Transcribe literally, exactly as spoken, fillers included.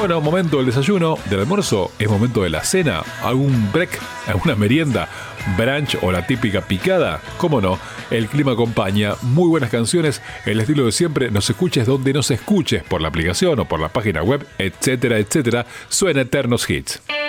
Bueno, momento del desayuno, del almuerzo, es momento de la cena, algún break, alguna merienda, brunch o la típica picada. ¿Cómo no? El clima acompaña, muy buenas canciones, el estilo de siempre, nos escuches donde nos escuches, por la aplicación o por la página web, etcétera, etcétera, suena Eternos Hits.